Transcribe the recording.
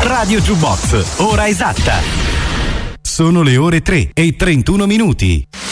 Radio Jukebox, ora esatta. Sono le ore 3:31.